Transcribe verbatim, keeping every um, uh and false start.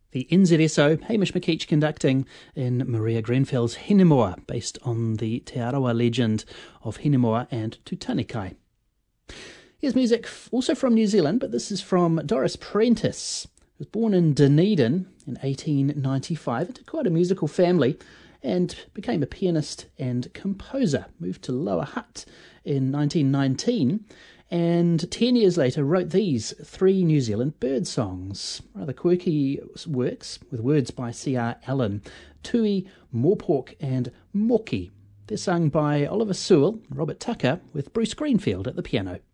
The N Z S O, Hamish McKeach conducting in Maria Grenfell's Hinemoa, based on the Te Arawa legend of Hinemoa and Tutanekai. Here's music also from New Zealand, but this is from Doris Prentice, who was born in Dunedin in eighteen ninety-five into quite a musical family and became a pianist and composer. Moved to Lower Hutt in nineteen nineteen and ten years later wrote these three New Zealand bird songs. Rather quirky works with words by C R Allen, Tui, Morpork and Moki. They're sung by Oliver Sewell, Robert Tucker, with Bruce Greenfield at the piano.